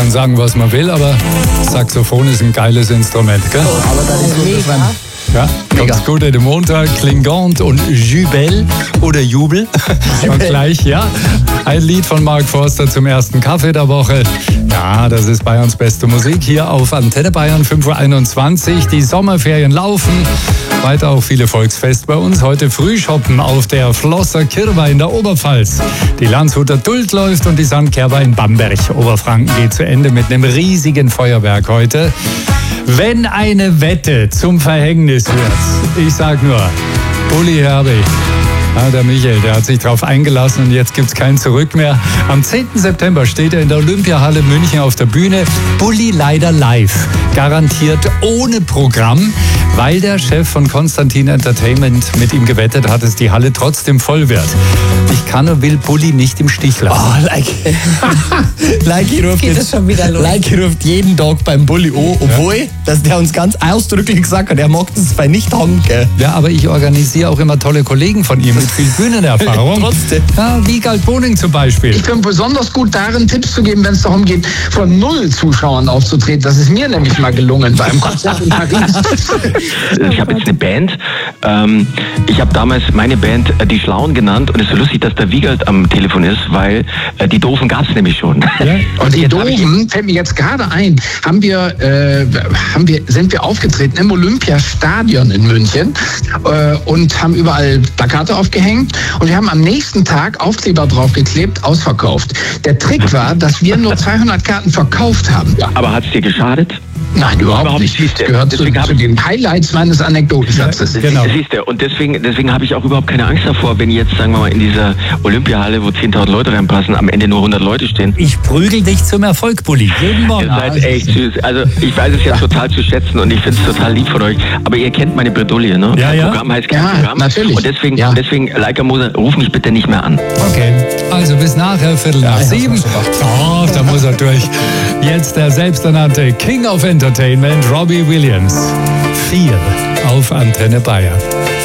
man sagen, was man will, aber Saxophon ist ein geiles Instrument, gell? Aber da ist gut, Ja, ganz gut in den Montag, Klingant und Jubel oder Jubel. Und gleich, ja, ein Lied von Mark Forster zum ersten Kaffee der Woche. Ja, das ist Bayerns beste Musik hier auf Antenne Bayern 5:21 Uhr. Die Sommerferien laufen. Weiter auch viele Volksfeste bei uns. Heute Frühschoppen auf der Flosser Kirwa in der Oberpfalz. Die Landshuter Duld läuft und die Sandkerber in Bamberg. Oberfranken geht zu Ende mit einem riesigen Feuerwerk heute. Wenn eine Wette zum Verhängnis wird, ich sag nur, Bulli Herbig. Ja, der Michael, der hat sich drauf eingelassen und jetzt gibt's kein Zurück mehr. Am 10. September steht er in der Olympiahalle München auf der Bühne. Bulli leider live. Garantiert ohne Programm, weil der Chef von Konstantin Entertainment mit ihm gewettet hat, dass die Halle trotzdem voll wird. Ich kann und will Bulli nicht im Stich lassen. Oh, Leiki ruft jeden Tag beim Bulli an, obwohl dass der uns ganz ausdrücklich gesagt hat, er mag das bei nicht haben. Ja, aber ich organisiere auch immer tolle Kollegen von ihm mit viel Bühnenerfahrung. Trotzdem. Ja, Wiegald Boning zum Beispiel. Ich bin besonders gut darin, Tipps zu geben, wenn es darum geht, vor 0 Zuschauern aufzutreten. Das ist mir nämlich mal gelungen beim Konzert in Paris. Ich habe jetzt eine Band. Ich habe damals meine Band die Schlauen genannt und es ist so lustig, dass der Wiegald am Telefon ist, weil die Doofen gab es nämlich schon. Ja? Und die Doofen, fällt mir jetzt gerade ein, sind wir aufgetreten im Olympiastadion in München und haben überall Plakate aufgehängt und wir haben am nächsten Tag Aufkleber draufgeklebt, ausverkauft. Der Trick war, dass wir nur 200 Karten verkauft haben. Aber hat es dir geschadet? Nein, überhaupt nicht. Das gehört zu den Highlights meines Anekdotensatzes. Genau. Siehst du, und deswegen habe ich auch überhaupt keine Angst davor, wenn jetzt, sagen wir mal, in dieser Olympiahalle, wo 10.000 Leute reinpassen, am Ende nur 100 Leute stehen. Ich prügel dich zum Erfolg, Bulli. Jeden Morgen. Ihr seid echt süß. Also ich weiß es jetzt total zu schätzen und ich finde es total lieb von euch. Aber ihr kennt meine Bredouille, ne? Ja, Das ja. Programm heißt kein Ja, Programm. natürlich. Und deswegen, Leica Moser, ruf mich bitte nicht mehr an. Okay, also bis nachher, 6:15. Oh, da muss er durch. Jetzt der selbsternannte King of Entertainment, Robbie Williams. 4 auf Antenne Bayern.